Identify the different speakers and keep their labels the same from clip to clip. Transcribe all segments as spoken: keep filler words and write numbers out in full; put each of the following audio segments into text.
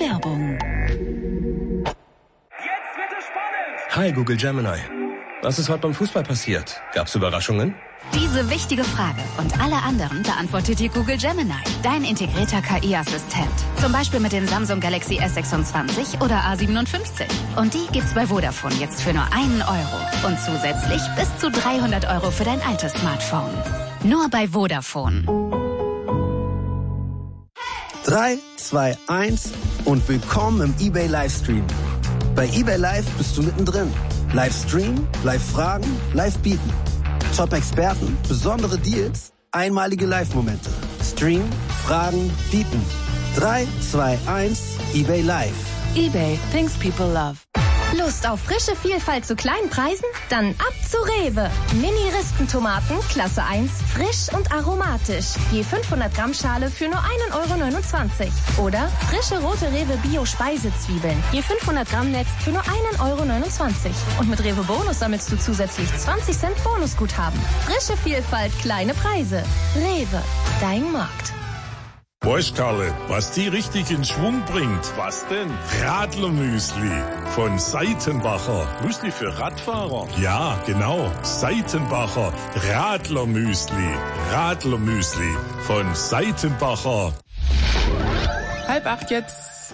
Speaker 1: Werbung.
Speaker 2: Jetzt wird es spannend!
Speaker 3: Hi Google Gemini. Was ist heute beim Fußball passiert? Gab's Überraschungen?
Speaker 4: Diese wichtige Frage und alle anderen beantwortet dir Google Gemini, dein integrierter K I-Assistent. Zum Beispiel mit dem Samsung Galaxy S sechsundzwanzig oder A siebenundfünfzig. Und die gibt's bei Vodafone jetzt für nur einen Euro. Und zusätzlich bis zu dreihundert Euro für dein altes Smartphone. Nur bei Vodafone.
Speaker 5: drei, zwei, eins und willkommen im eBay Livestream. Bei eBay Live bist du mittendrin. Livestream, Live-Fragen, Live-Bieten. Top-Experten, besondere Deals, einmalige Live-Momente. Stream, Fragen, Bieten. drei, zwei, eins, eBay Live.
Speaker 6: eBay, things people love.
Speaker 7: Lust auf frische Vielfalt zu kleinen Preisen? Dann ab zu Rewe. Mini-Rispentomaten, Klasse eins, frisch und aromatisch. Je fünfhundert Gramm Schale für nur einen Euro neunundzwanzig. Oder frische rote Rewe Bio-Speisezwiebeln. Je fünfhundert Gramm Netz für nur einen Euro neunundzwanzig. Und mit Rewe Bonus sammelst du zusätzlich zwanzig Cent Bonusguthaben. Frische Vielfalt, kleine Preise. Rewe, dein Markt.
Speaker 8: Weißt Karle, was die richtig in Schwung bringt? Was denn? Radlermüsli von Seitenbacher. Müsli für Radfahrer? Ja, genau. Seitenbacher Radlermüsli. Radlermüsli von Seitenbacher.
Speaker 6: Halb acht jetzt.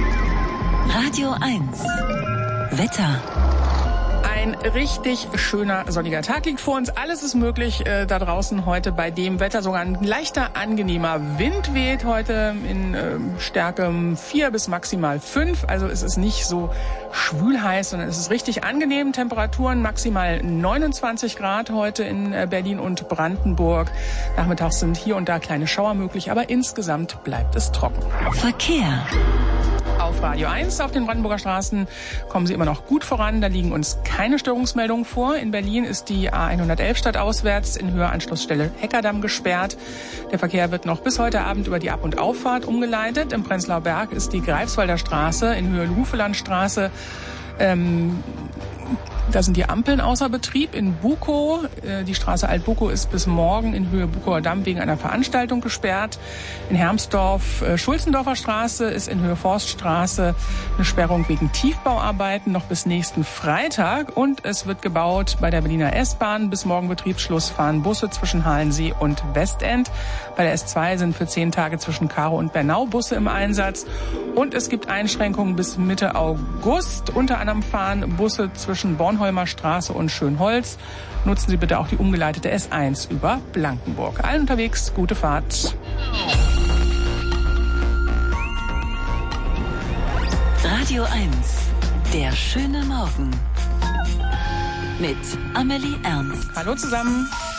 Speaker 1: Radio eins. Wetter.
Speaker 6: Ein richtig schöner sonniger Tag liegt vor uns. Alles ist möglich äh, da draußen heute bei dem Wetter. Sogar ein leichter, angenehmer Wind weht heute in äh, Stärke vier bis maximal fünf. Also es ist nicht so schwül heiß, sondern es ist richtig angenehm. Temperaturen maximal neunundzwanzig Grad heute in äh, Berlin und Brandenburg. Nachmittags sind hier und da kleine Schauer möglich, aber insgesamt bleibt es trocken.
Speaker 1: Verkehr.
Speaker 6: Auf Radio eins auf den Brandenburger Straßen kommen Sie immer noch gut voran. Da liegen uns keine Störungsmeldungen vor. In Berlin ist die A hundertelf stadtauswärts in Höhe Anschlussstelle Heckerdamm gesperrt. Der Verkehr wird noch bis heute Abend über die Ab- und Auffahrt umgeleitet. Im Prenzlauer Berg ist die Greifswalder Straße in Höhe Lufelandstraße. Ähm, Da sind die Ampeln außer Betrieb. In Bukow, äh, die Straße Alt-Bukow ist bis morgen in Höhe Bukower Damm wegen einer Veranstaltung gesperrt. In Hermsdorf, äh, Schulzendorfer Straße ist in Höhe Forststraße eine Sperrung wegen Tiefbauarbeiten noch bis nächsten Freitag. Und es wird gebaut bei der Berliner S-Bahn. Bis morgen Betriebsschluss fahren Busse zwischen Halensee und Westend. Bei der S zwei sind für zehn Tage zwischen Karow und Bernau Busse im Einsatz. Und es gibt Einschränkungen bis Mitte August. Unter anderem fahren Busse zwischen Bornholmer Straße und Schönholz. Nutzen Sie bitte auch die umgeleitete S eins über Blankenburg. Allen unterwegs, gute Fahrt.
Speaker 1: Radio eins. Der schöne Morgen. Mit Amelie Ernst.
Speaker 6: Hallo zusammen.